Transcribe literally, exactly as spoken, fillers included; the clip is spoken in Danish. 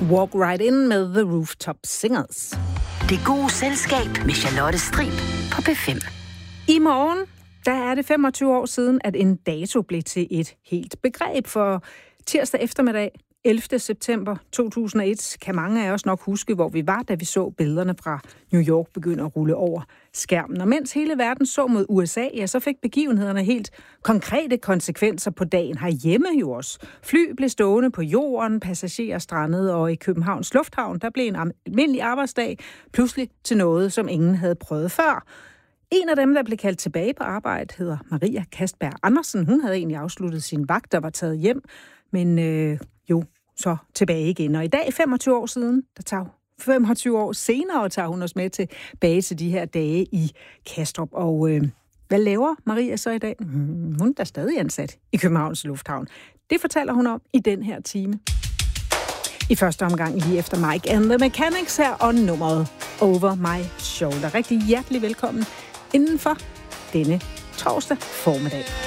Walk Right In med The Rooftop Singers. Det gode selskab med Charlotte Strib på P fem. I morgen, der er det femogtyve år siden, at en dato blev til et helt begreb. For tirsdag eftermiddag, ellevte september to tusind og et, kan mange af os nok huske, hvor vi var, da vi så billederne fra New York begynde at rulle over skærmen. Og mens hele verden så mod U S A, ja, så fik begivenhederne helt konkrete konsekvenser på dagen herhjemme jo også. Fly blev stående på jorden, passagerer strandede, og i Københavns Lufthavn, der blev en almindelig arbejdsdag pludselig til noget, som ingen havde prøvet før. En af dem, der blev kaldt tilbage på arbejde, hedder Maria Kastberg Andersen. Hun havde egentlig afsluttet sin vagt, der var taget hjem, men øh, jo, så tilbage igen. Og i dag, femogtyve år siden, der tager femogtyve år senere, tager hun os med tilbage til de her dage i Kastrup. Og øh, hvad laver Maria så i dag? Hun er da stadig ansat i Københavns Lufthavn. Det fortæller hun om i den her time. I første omgang lige efter Mike and the Mechanics her, og nummeret Over My Shoulder. Rigtig hjertelig velkommen indenfor denne torsdag formiddag.